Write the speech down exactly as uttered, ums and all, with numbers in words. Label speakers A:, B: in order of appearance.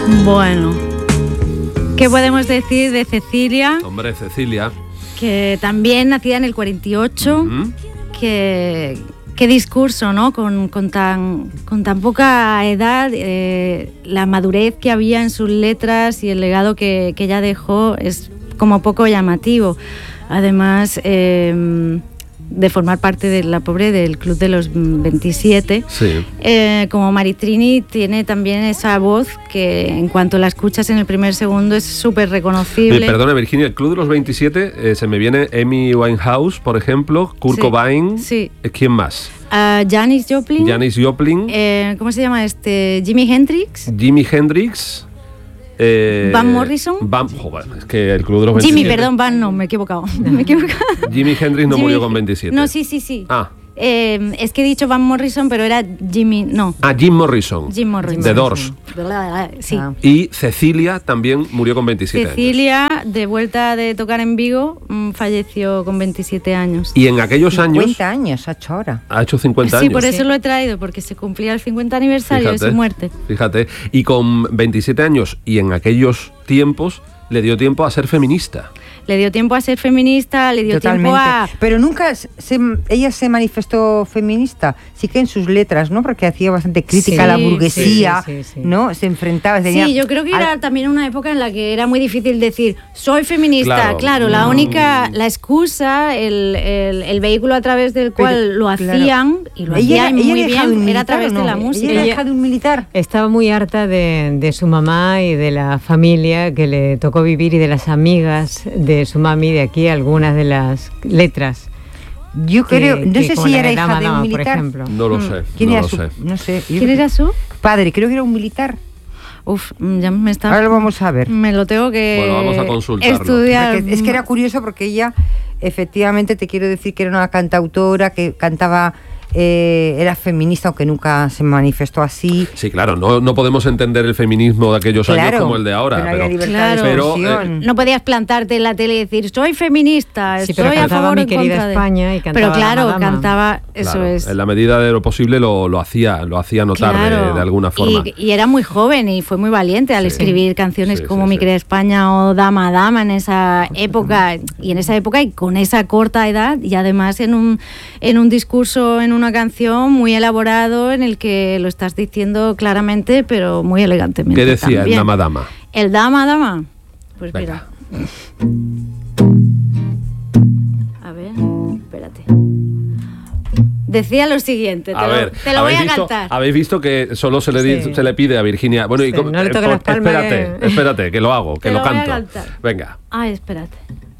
A: Bueno, ¿qué podemos decir de Cecilia?
B: Hombre, Cecilia.
A: Que también nacida en el cuarenta y ocho, uh-huh. que... Qué discurso, ¿no? Con, con, tan, con tan poca edad, eh, la madurez que había en sus letras y el legado que, que ella dejó es como poco llamativo. Además, eh, de formar parte de la pobre del Club de los veintisiete,
B: sí.
A: eh, como Maritrini tiene también esa voz que en cuanto la escuchas en el primer segundo es súper reconocible.
B: Eh, perdona, Virginia, el Club de los veintisiete, eh, se me viene Amy Winehouse, por ejemplo, Kurt
A: sí,
B: Cobain,
A: sí.
B: ¿quién más?
A: Uh, Janis Joplin.
B: Janis Joplin.
A: Eh, ¿Cómo se llama este? Jimi Hendrix.
B: Jimi Hendrix. Eh,
A: Van Morrison.
B: Van, joder, es que el Club de los veintisiete.
A: Jimmy, perdón, Van, no, me he equivocado. Me he equivocado.
B: Jimi Hendrix no
A: Jimmy,
B: murió con veintisiete.
A: No, sí, sí, sí.
B: Ah.
A: Eh, es que he dicho Van Morrison, pero era Jimmy, no.
B: Ah, Jim Morrison.
A: Jim Morrison.
B: The Doors.
A: Sí.
B: Ah. Y Cecilia también murió con veintisiete
A: Cecilia,
B: años.
A: de vuelta de tocar en Vigo, falleció con veintisiete años.
B: Y en aquellos años...
C: cincuenta años ha hecho ahora.
B: Ha hecho cincuenta
A: sí,
B: años.
A: Por eso sí. lo he traído, porque se cumplía el cincuenta aniversario
B: fíjate,
A: de su muerte.
B: Fíjate, y con veintisiete años y en aquellos tiempos le dio tiempo a ser feminista.
A: Le dio tiempo a ser feminista, le dio
C: Totalmente.
A: tiempo a...
C: Pero nunca se, ella se manifestó feminista, sí que en sus letras, ¿no? Porque hacía bastante crítica sí, a la burguesía, sí, sí, sí. ¿no? Se enfrentaba... Tenía...
A: Sí, yo creo que era también una época en la que era muy difícil decir soy feminista. Claro, claro la no. única, la excusa, el, el, el vehículo a través del cual Pero, lo hacían, claro. y lo
C: ella,
A: hacían
C: ella
A: muy bien,
C: militar,
A: era a través
C: no?
A: de la música.
C: Ella era hija de un militar.
D: Estaba muy harta de, de su mamá y de la familia que le tocó vivir y de las amigas de su mami, de aquí algunas de las letras.
C: Yo
D: que,
C: creo, no
D: que
C: sé si era hija
D: Dama,
C: de un
D: Dama,
C: militar.
D: Por ejemplo.
B: No lo sé.
C: ¿Quién
B: no
C: era
B: lo
C: su,
B: sé.
C: No sé.
A: ¿Quién era su
C: padre? Creo que era un militar.
A: Uf, ya me está.
C: Ahora lo vamos a ver.
A: Me lo tengo que
B: bueno, vamos a consultarlo.
A: estudiar.
C: Porque es que era curioso porque ella, efectivamente, te quiero decir que era una cantautora que cantaba. Eh, era feminista, aunque nunca se manifestó así.
B: Sí, claro, no, no podemos entender el feminismo de aquellos claro, años como el de ahora.
C: Pero,
B: pero,
C: claro,
B: pero
C: eh,
A: no podías plantarte en la tele y decir soy feminista,
D: sí,
A: estoy a favor
D: mi
A: en
D: querida
A: contra de...
D: España y cantaba
A: pero claro,
D: Dama, Dama.
A: cantaba, eso
B: claro,
A: es.
B: En la medida de lo posible lo, lo hacía, lo hacía notar
A: claro,
B: de, de alguna forma.
A: Y, y era muy joven y fue muy valiente al sí. escribir canciones
B: sí,
A: como
B: sí,
A: Mi
B: sí.
A: querida España o Dama Dama en esa época y en esa época y con esa corta edad y además en un en un discurso, en una canción muy elaborado en el que lo estás diciendo claramente, pero muy elegantemente.
B: ¿Qué decía
A: también.
B: el Dama Dama?
A: El Dama Dama. Pues
B: venga.
A: Mira. A ver, espérate. Decía lo siguiente, te,
B: a
A: lo,
B: ver,
A: te lo voy a
B: visto,
A: cantar.
B: Habéis visto que solo se le, di, sí. se le pide a Virginia. Bueno,
D: sí,
B: y como,
D: no le toques
B: eh,
D: las palmas.
B: Espérate,
D: Que...
B: espérate, que lo hago, que
A: te
B: lo,
A: lo
B: canto.
A: Voy a cantar.
B: Venga.
A: Ay, espérate.